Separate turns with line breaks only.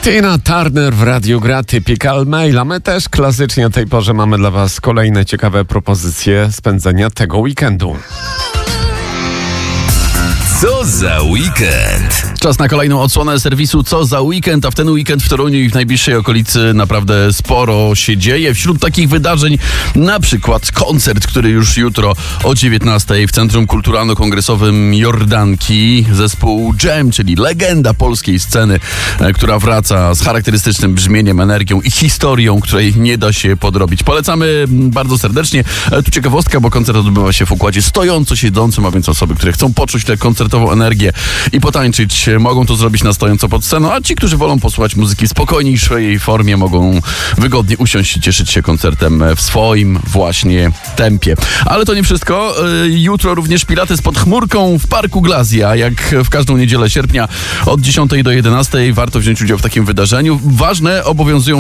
Tina Turner w Radiu gra Typical Male, a my też klasycznie o tej porze mamy dla Was kolejne ciekawe propozycje spędzenia tego weekendu.
Co za weekend?
Czas na kolejną odsłonę serwisu Co za weekend, a w ten weekend w Toruniu i w najbliższej okolicy naprawdę sporo się dzieje. Wśród takich wydarzeń na przykład koncert, który już jutro o 19:00 w Centrum Kulturalno-Kongresowym Jordanki. Zespół Jam, czyli legenda polskiej sceny, która wraca z charakterystycznym brzmieniem, energią i historią, której nie da się podrobić. Polecamy bardzo serdecznie. Tu ciekawostka, bo koncert odbywa się w układzie stojąco-siedzącym, a więc osoby, które chcą poczuć tę koncertową energię i potańczyć, mogą to zrobić na stojąco pod sceną, a ci, którzy wolą posłuchać muzyki w spokojniejszej formie, mogą wygodnie usiąść i cieszyć się koncertem w swoim właśnie tempie. Ale to nie wszystko. Jutro również Pilates pod chmurką w Parku Glazja, jak w każdą niedzielę sierpnia od 10:00 do 11:00 warto wziąć udział w takim wydarzeniu. Ważne, obowiązują